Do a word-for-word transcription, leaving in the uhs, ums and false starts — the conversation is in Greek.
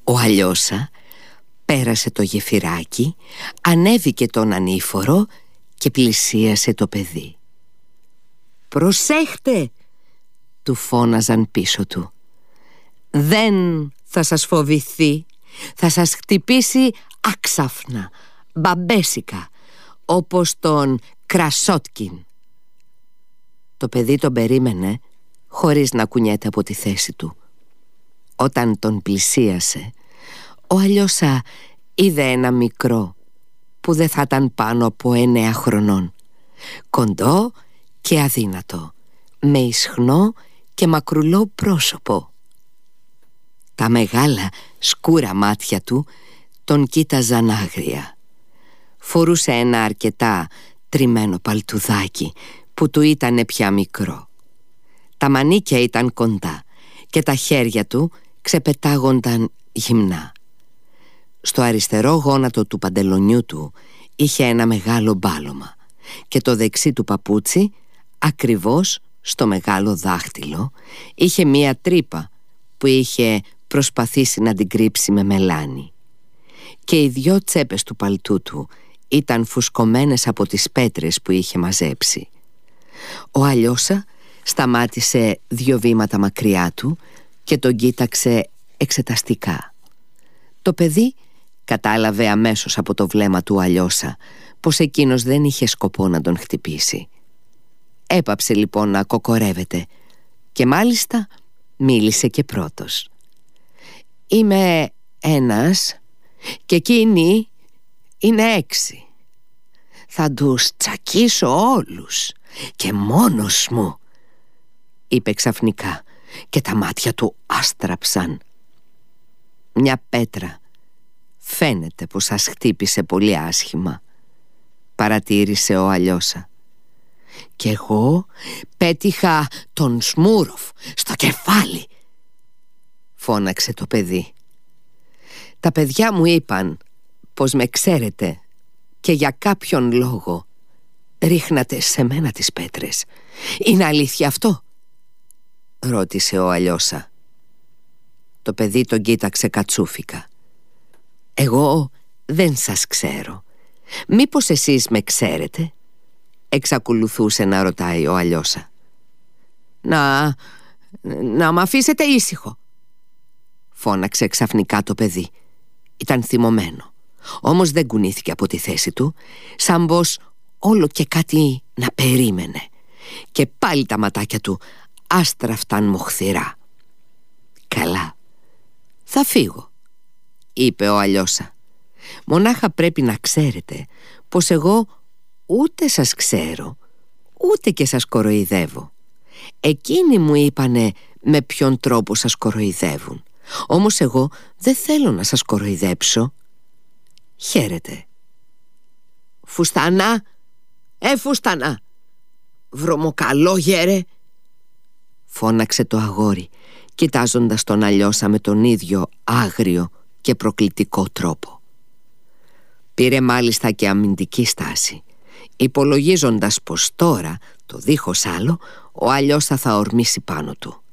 Ο Αλιώσα πέρασε το γεφυράκι, ανέβηκε τον ανήφορο και πλησίασε το παιδί. «Προσέχτε», του φώναζαν πίσω του. «Δεν θα σας φοβηθεί, θα σας χτυπήσει άξαφνα, μπαμπέσικα, όπως τον Κρασότκιν». Το παιδί τον περίμενε χωρίς να κουνιέται από τη θέση του. Όταν τον πλησίασε, ο Αλιώσα είδε ένα μικρό που δεν θα ήταν πάνω από εννέα χρονών, κοντό και αδύνατο, με ισχνό και μακρουλό πρόσωπο. Τα μεγάλα σκούρα μάτια του τον κοίταζαν άγρια. Φορούσε ένα αρκετά τριμμένο παλτουδάκι που του ήτανε πια μικρό. Τα μανίκια ήταν κοντά και τα χέρια του ξεπετάγονταν γυμνά. Στο αριστερό γόνατο του παντελονιού του είχε ένα μεγάλο μπάλωμα και το δεξί του παπούτσι, ακριβώς στο μεγάλο δάχτυλο, είχε μία τρύπα που είχε προσπαθήσει να την κρύψει με μελάνι. Και οι δυο τσέπες του παλτού του ήταν φουσκωμένες από τις πέτρες που είχε μαζέψει. Ο Αλιώσα σταμάτησε δύο βήματα μακριά του και τον κοίταξε εξεταστικά. Το παιδί κατάλαβε αμέσως από το βλέμμα του Αλιώσα πως εκείνος δεν είχε σκοπό να τον χτυπήσει. Έπαψε λοιπόν να κοκορεύεται και μάλιστα μίλησε και πρώτος. «Είμαι ένας και εκείνοι είναι έξι. Θα τους τσακίσω όλους και μόνος μου», είπε ξαφνικά και τα μάτια του άστραψαν. «Μια πέτρα φαίνεται πως σας χτύπησε πολύ άσχημα», παρατήρησε ο Αλιώσα. «Κι εγώ πέτυχα τον Σμούροφ στο κεφάλι», φώναξε το παιδί. «Τα παιδιά μου είπαν πως με ξέρετε και για κάποιον λόγο ρίχνατε σε μένα τις πέτρες. Είναι αλήθεια αυτό?» ρώτησε ο Αλιώσα. Το παιδί τον κοίταξε κατσούφικα. «Εγώ δεν σας ξέρω. Μήπως εσείς με ξέρετε?» εξακολουθούσε να ρωτάει ο Αλιώσα. «Να... να μ' αφήσετε ήσυχο», φώναξε ξαφνικά το παιδί. Ήταν θυμωμένο, όμως δεν κουνήθηκε από τη θέση του, σαν πως όλο και κάτι να περίμενε. Και πάλι τα ματάκια του άστραφταν μοχθηρά. «Καλά, θα φύγω», είπε ο Αλιώσα. «Μονάχα πρέπει να ξέρετε πως εγώ ούτε σας ξέρω, ούτε και σας κοροϊδεύω. Εκείνοι μου είπανε με ποιον τρόπο σας κοροϊδεύουν, όμως εγώ δεν θέλω να σας κοροϊδέψω. Χαίρετε». «Φουστανά, ε φουστανά, βρωμοκαλό γέρε», φώναξε το αγόρι, κοιτάζοντας τον Αλιώσα με τον ίδιο άγριο και προκλητικό τρόπο. Πήρε μάλιστα και αμυντική στάση, υπολογίζοντας πως τώρα, το δίχως άλλο, ο Αλιώσα θα ορμήσει πάνω του.